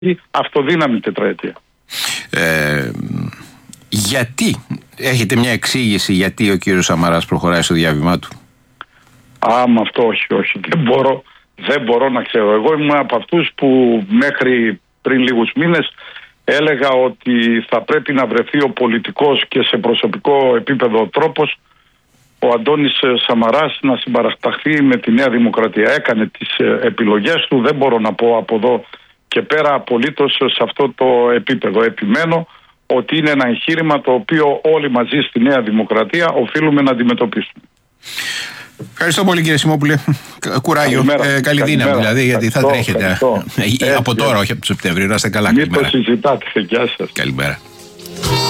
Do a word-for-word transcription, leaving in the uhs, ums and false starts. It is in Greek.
αυτοδύναμη τετραετία. Ε, γιατί, έχετε μια εξήγηση γιατί ο κύριος Σαμαράς προχωράει στο διάβημά του? Α, με αυτό όχι, όχι. Δεν μπορώ, δεν μπορώ να ξέρω. Εγώ ήμουν από αυτούς που μέχρι πριν λίγους μήνες έλεγα ότι θα πρέπει να βρεθεί ο πολιτικός και σε προσωπικό επίπεδο τρόπος ο Αντώνης Σαμαράς να συμπαρασταχθεί με τη Νέα Δημοκρατία. Έκανε τις επιλογές του, δεν μπορώ να πω από εδώ και πέρα απολύτως σε αυτό το επίπεδο. Επιμένω ότι είναι ένα εγχείρημα το οποίο όλοι μαζί στη Νέα Δημοκρατία οφείλουμε να αντιμετωπίσουμε. Ευχαριστώ πολύ κύριε Σιμόπουλε. Κουράγιο. Ε, καλή καλημέρα. Δύναμη δηλαδή, γιατί θα τρέχετε από τώρα, όχι από το Σεπτέμβριο. Να είστε καλά. Μην το συζητάτε. Γεια σας. Καλημέρα.